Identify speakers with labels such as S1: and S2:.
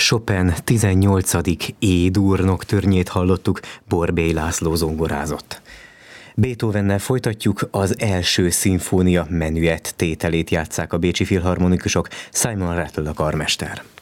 S1: Chopin 18. E-dur nocturne-jét hallottuk, Borbély László zongorázott. Beethovennel folytatjuk, az első szimfónia menuett tételét játsszák a bécsi filharmonikusok, Simon Rattle a karmester.